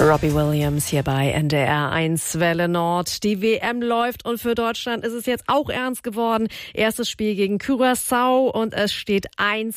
Robbie Williams hier bei NDR 1 Welle Nord. Die WM läuft und für Deutschland ist es jetzt auch ernst geworden. Erstes Spiel gegen Curaçao und es steht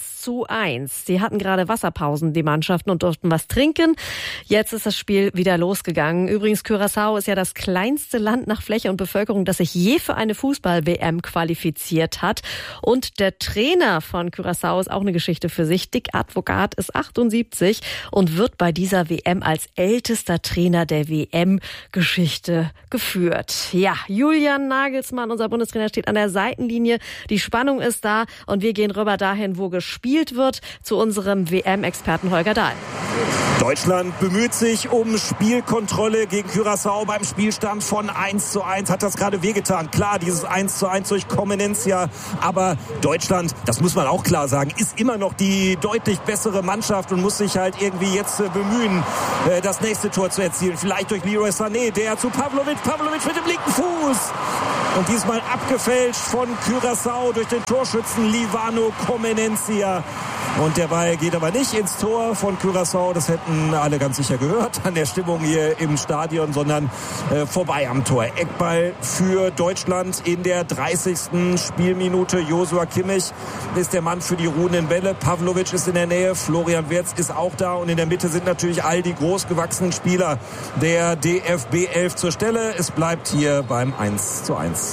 1:1. Sie hatten gerade Wasserpausen, die Mannschaften, und durften was trinken. Jetzt ist das Spiel wieder losgegangen. Übrigens, Curaçao ist ja das kleinste Land nach Fläche und Bevölkerung, das sich je für eine Fußball-WM qualifiziert hat. Und der Trainer von Curaçao ist auch eine Geschichte für sich. Dick Advocat ist 78 und wird bei dieser WM als ältester Trainer der WM-Geschichte geführt. Ja, Julian Nagelsmann, unser Bundestrainer, steht an der Seitenlinie. Die Spannung ist da und wir gehen rüber dahin, wo gespielt wird, zu unserem WM-Experten Holger Dahl. Deutschland bemüht sich um Spielkontrolle gegen Curaçao beim Spielstand von 1:1. Hat das gerade wehgetan? Klar, dieses 1:1 durch Comenencia. Aber Deutschland, das muss man auch klar sagen, ist immer noch die deutlich bessere Mannschaft und muss sich halt irgendwie jetzt bemühen, das nächste Tor zu erzielen. Vielleicht durch Leroy Sané, der zu Pavlovic. Pavlovic mit dem linken Fuß. Und diesmal abgefälscht von Curaçao durch den Torschützen Livano Comenencia. Und der Ball geht aber nicht ins Tor von Curaçao. Das hätten alle ganz sicher gehört an der Stimmung hier im Stadion, sondern vorbei am Tor. Eckball für Deutschland in der 30. Spielminute. Joshua Kimmich ist der Mann für die ruhenden Bälle. Pavlovic ist in der Nähe. Florian Wirtz ist auch da. Und in der Mitte sind natürlich all die großgewachsenen Spieler der DFB 11 zur Stelle. Es bleibt hier beim 1:1.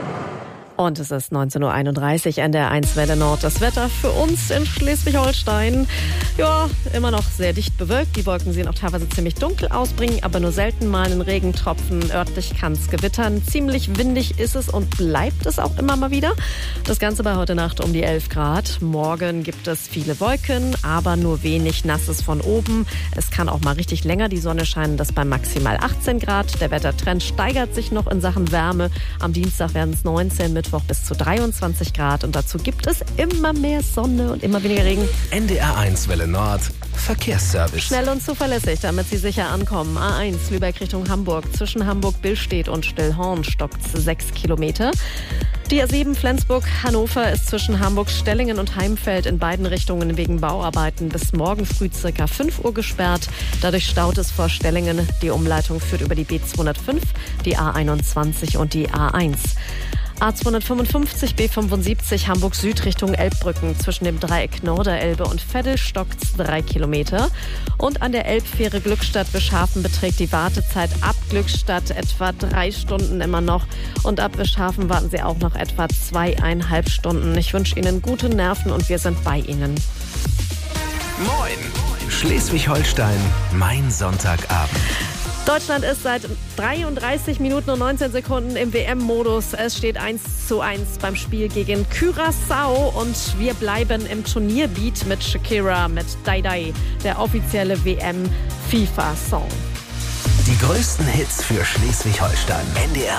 Und es ist 19:31 Uhr an der 1 Welle Nord. Das Wetter für uns in Schleswig-Holstein, ja, immer noch sehr dicht bewölkt. Die Wolken sehen auch teilweise ziemlich dunkel aus, bringen aber nur selten mal einen Regentropfen. Örtlich kann es gewittern. Ziemlich windig ist es und bleibt es auch immer mal wieder. Das Ganze bei heute Nacht um die 11 Grad. Morgen gibt es viele Wolken, aber nur wenig Nasses von oben. Es kann auch mal richtig länger die Sonne scheinen. Das bei maximal 18 Grad. Der Wettertrend steigert sich noch in Sachen Wärme. Am Dienstag werden es 19, Mittwoch bis zu 23 Grad. Und dazu gibt es immer mehr Sonne und immer weniger Regen. NDR 1 Welle Nord. Verkehrsservice. Schnell und zuverlässig, damit Sie sicher ankommen. A1 Lübeck Richtung Hamburg. Zwischen Hamburg-Billstedt und Stillhorn stockt 6 Kilometer. Die A7 Flensburg-Hannover ist zwischen Hamburg-Stellingen und Heimfeld in beiden Richtungen wegen Bauarbeiten bis morgen früh ca. 5 Uhr gesperrt. Dadurch staut es vor Stellingen. Die Umleitung führt über die B205, die A21 und die A1. A255 B75 Hamburg Süd Richtung Elbbrücken zwischen dem Dreieck Norderelbe und Veddel stockt 3 Kilometer. Und an der Elbfähre Glückstadt-Wischhafen beträgt die Wartezeit ab Glückstadt etwa 3 Stunden immer noch. Und ab Wischhafen warten Sie auch noch etwa 2,5 Stunden. Ich wünsche Ihnen gute Nerven und wir sind bei Ihnen. Moin! Schleswig-Holstein, mein Sonntagabend. Deutschland ist seit 33 Minuten und 19 Sekunden im WM-Modus. Es steht 1:1 beim Spiel gegen Curaçao und wir bleiben im Turnierbeat mit Shakira, mit Dai Dai, der offizielle WM-FIFA-Song. Die größten Hits für Schleswig-Holstein. NDR